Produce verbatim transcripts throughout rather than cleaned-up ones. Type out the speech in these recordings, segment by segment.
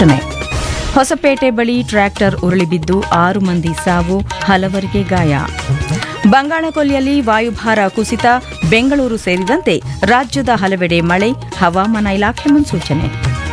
ಸ್ಪಷ್ಟನೆ. ಹೊಸಪೇಟೆ ಬಳಿ ಟ್ರ್ಯಾಕ್ಟರ್ ಉರುಳಿಬಿದ್ದು ಆರು ಮಂದಿ ಸಾವು, ಹಲವರಿಗೆ ಗಾಯ. ಬಂಗಾಳಕೊಲ್ಲಿಯಲ್ಲಿ ವಾಯುಭಾರ ಕುಸಿತ, ಬೆಂಗಳೂರು ಸೇರಿದಂತೆ ರಾಜ್ಯದ ಹಲವೆಡೆ ಮಳೆ, ಹವಾಮಾನ ಇಲಾಖೆ ಮುನ್ಸೂಚನೆ.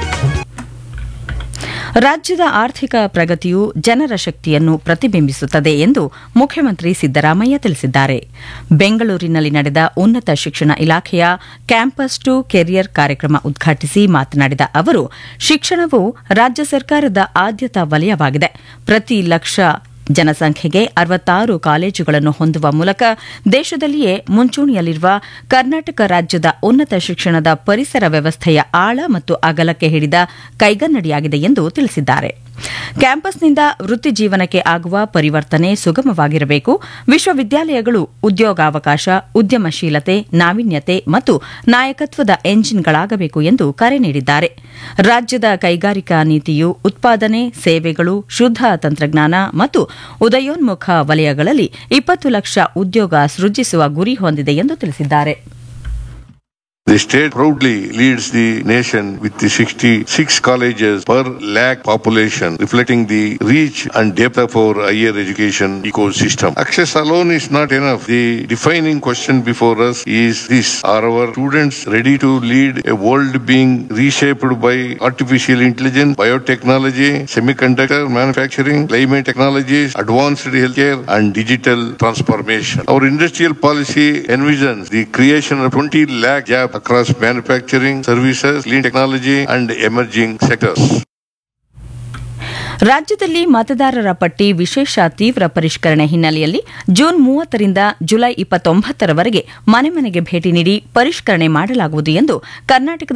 ರಾಜ್ಯದ ಆರ್ಥಿಕ ಪ್ರಗತಿಯು ಜನರ ಶಕ್ತಿಯನ್ನು ಪ್ರತಿಬಿಂಬಿಸುತ್ತದೆ ಎಂದು ಮುಖ್ಯಮಂತ್ರಿ ಸಿದ್ದರಾಮಯ್ಯ ತಿಳಿಸಿದ್ದಾರೆ. ಬೆಂಗಳೂರಿನಲ್ಲಿ ನಡೆದ ಉನ್ನತ ಶಿಕ್ಷಣ ಇಲಾಖೆಯ ಕ್ಯಾಂಪಸ್ ಟು ಕೆರಿಯರ್ ಕಾರ್ಯಕ್ರಮ ಉದ್ಘಾಟಿಸಿ ಮಾತನಾಡಿದ ಅವರು, ಶಿಕ್ಷಣವು ರಾಜ್ಯ ಸರ್ಕಾರದ ಆದ್ಯತಾ ವಲಯವಾಗಿದೆ. ಪ್ರತಿ ಲಕ್ಷ ಜನಸಂಖ್ಯೆಗೆ ಅರವತ್ತಾರು ಕಾಲೇಜುಗಳನ್ನು ಹೊಂದುವ ಮೂಲಕ ದೇಶದಲ್ಲಿಯೇ ಮುಂಚೂಣಿಯಲ್ಲಿರುವ ಕರ್ನಾಟಕ ರಾಜ್ಯದ ಉನ್ನತ ಶಿಕ್ಷಣದ ಪರಿಸರ ವ್ಯವಸ್ಥೆಯ ಆಳ ಮತ್ತು ಅಗಲಕ್ಕೆ ಹಿಡಿದ ಕೈಗನ್ನಡಿಯಾಗಿದೆ ಎಂದು ತಿಳಿಸಿದ್ದಾರೆ. ಕ್ಯಾಂಪಸ್ನಿಂದ ವೃತ್ತಿ ಜೀವನಕ್ಕೆ ಆಗುವ ಪರಿವರ್ತನೆ ಸುಗಮವಾಗಿರಬೇಕು. ವಿಶ್ವವಿದ್ಯಾಲಯಗಳು ಉದ್ಯೋಗಾವಕಾಶ, ಉದ್ಯಮಶೀಲತೆ, ನಾವೀನ್ಯತೆ ಮತ್ತು ನಾಯಕತ್ವದ ಎಂಜಿನ್ಗಳಾಗಬೇಕು ಎಂದು ಕರೆ ನೀಡಿದ್ದಾರೆ. ರಾಜ್ಯದ ಕೈಗಾರಿಕಾ ನೀತಿಯು ಉತ್ಪಾದನೆ, ಸೇವೆಗಳು, ಶುದ್ಧ ತಂತ್ರಜ್ಞಾನ ಮತ್ತು ಉದಯೋನ್ಮುಖ ವಲಯಗಳಲ್ಲಿ ಇಪ್ಪತ್ತು ಲಕ್ಷ ಉದ್ಯೋಗ ಸೃಜಿಸುವ ಗುರಿ ಹೊಂದಿದೆ ಎಂದು ತಿಳಿಸಿದ್ದಾರೆ. The state proudly leads the nation with the sixty-six colleges per lakh population, reflecting the reach and depth of our higher education ecosystem. Access alone is not enough. The defining question before us is this: are our students ready to lead a world being reshaped by artificial intelligence, biotechnology, semiconductor manufacturing, climate technologies, advanced healthcare, and digital transformation? Our industrial policy envisions the creation of twenty lakh jobs across manufacturing, services, clean technology, and emerging sectors. ರಾಜ್ಯದಲ್ಲಿ ಮತದಾರರ ಪಟ್ಟಿ ವಿಶೇಷ ತೀವ್ರ ಪರಿಷ್ಕರಣೆ ಹಿನ್ನೆಲೆಯಲ್ಲಿ June ಮೂವತ್ತರಿಂದ July ಇಪ್ಪತ್ತೊಂಬತ್ತರವರೆಗೆ ಮನೆ ಮನೆಗೆ ಭೇಟಿ ನೀಡಿ ಪರಿಷ್ಕರಣೆ ಮಾಡಲಾಗುವುದು ಎಂದು ಕರ್ನಾಟಕದ